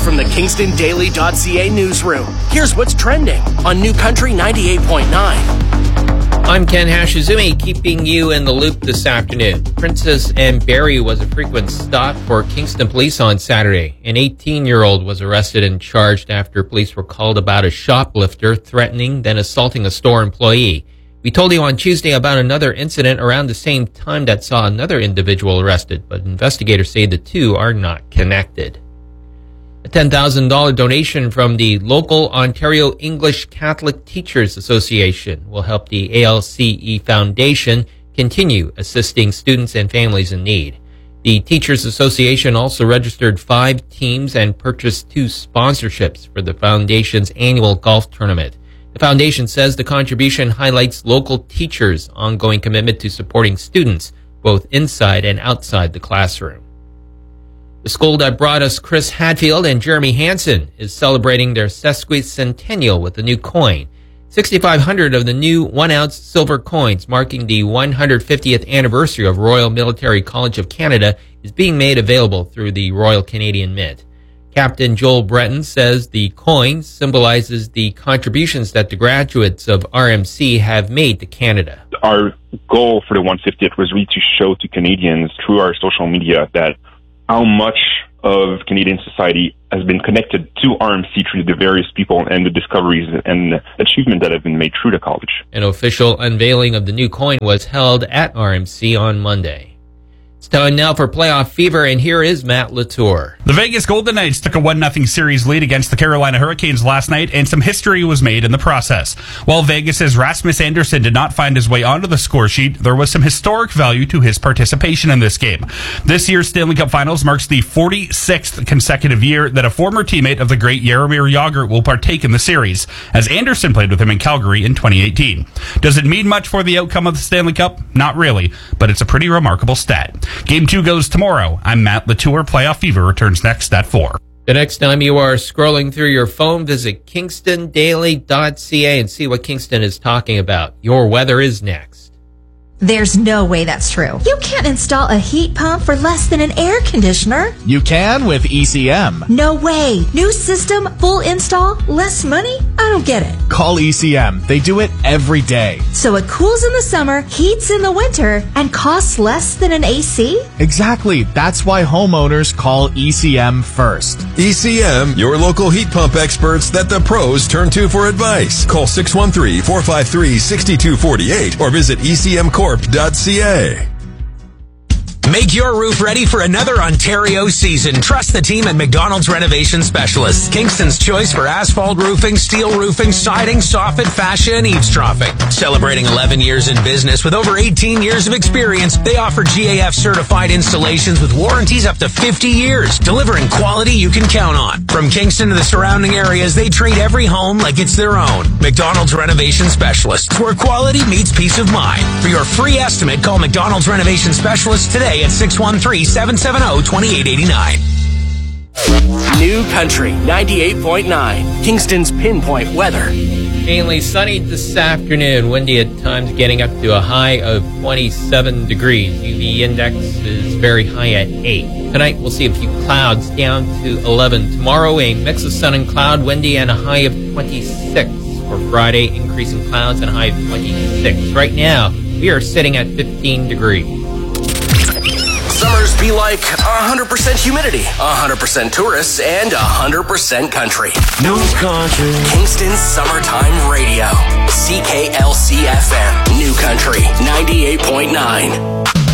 from the KingstonDaily.ca newsroom. Here's what's trending on New Country 98.9. I'm Ken Hashizumi, keeping you in the loop this afternoon. Princess Anne Barry was a frequent stop for Kingston police on Saturday. An 18-year-old was arrested and charged after police were called about a shoplifter threatening, then assaulting a store employee. We told you on Tuesday about another incident around the same time that saw another individual arrested, but investigators say the two are not connected. A $10,000 donation from the local Ontario English Catholic Teachers Association will help the ALCE Foundation continue assisting students and families in need. The Teachers Association also registered 5 teams and purchased 2 sponsorships for the foundation's annual golf tournament. The foundation says the contribution highlights local teachers' ongoing commitment to supporting students, both inside and outside the classroom. The school that brought us Chris Hadfield and Jeremy Hansen is celebrating their sesquicentennial with a new coin. 6,500 of the new 1-ounce silver coins marking the 150th anniversary of Royal Military College of Canada is being made available through the Royal Canadian Mint. Captain Joel Breton says the coin symbolizes the contributions that the graduates of RMC have made to Canada. Our goal for the 150th was really to show to Canadians through our social media that how much of Canadian society has been connected to RMC through the various people and the discoveries and achievement that have been made through the college. An official unveiling of the new coin was held at RMC on Monday. It's time now for playoff fever, and here is Matt Latour. The Vegas Golden Knights took a 1-0 series lead against the Carolina Hurricanes last night, and some history was made in the process. While Vegas's Rasmus Andersson did not find his way onto the score sheet, there was some historic value to his participation in this game. This year's Stanley Cup Finals marks the 46th consecutive year that a former teammate of the great Jaromir Jagr will partake in the series, as Andersson played with him in Calgary in 2018. Does it mean much for the outcome of the Stanley Cup? Not really, but it's a pretty remarkable stat. Game 2 goes tomorrow. I'm Matt Latour. Playoff Fever returns next at 4. The next time you are scrolling through your phone, visit KingstonDaily.ca and see what Kingston is talking about. Your weather is next. There's no way that's true. You can't install a heat pump for less than an air conditioner. You can with ECM. No way. New system, full install, less money? I don't get it. Call ECM. They do it every day. So it cools in the summer, heats in the winter, and costs less than an AC? Exactly. That's why homeowners call ECM first. ECM, your local heat pump experts that the pros turn to for advice. Call 613-453-6248 or visit ECMcorp.ca. Make your roof ready for another Ontario season. Trust the team at McDonald's Renovation Specialists. Kingston's choice for asphalt roofing, steel roofing, siding, soffit, fascia, and eavesdropping. Celebrating 11 years in business with over 18 years of experience, they offer GAF certified installations with warranties up to 50 years, delivering quality you can count on. From Kingston to the surrounding areas, they treat every home like it's their own. McDonald's Renovation Specialists, where quality meets peace of mind. For your free estimate, call McDonald's Renovation Specialists today at 613-770-2889. New Country 98.9, Kingston's pinpoint weather. Mainly sunny this afternoon, windy at times getting up to a high of 27 degrees. UV index is very high at 8. Tonight we'll see a few clouds down to 11. Tomorrow a mix of sun and cloud, windy and a high of 26. For Friday, increasing clouds and a high of 26. Right now we are sitting at 15 degrees. Summers be like 100% humidity, 100% tourists, and 100% country. New Country. Kingston's Summertime Radio. CKLC FM. New Country 98.9.